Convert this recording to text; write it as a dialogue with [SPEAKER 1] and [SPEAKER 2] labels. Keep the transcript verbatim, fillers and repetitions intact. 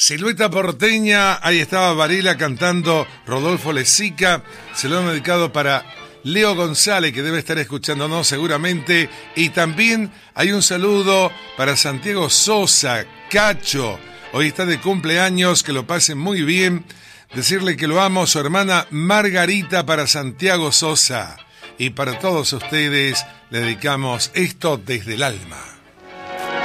[SPEAKER 1] Silueta porteña, ahí estaba Varela cantando Rodolfo Lezica, se lo han dedicado para Leo González, que debe estar escuchándonos seguramente, y también hay un saludo para Santiago Sosa, Cacho, hoy está de cumpleaños, que lo pasen muy bien, decirle que lo amo, su hermana Margarita para Santiago Sosa, y para todos ustedes le dedicamos esto desde el alma.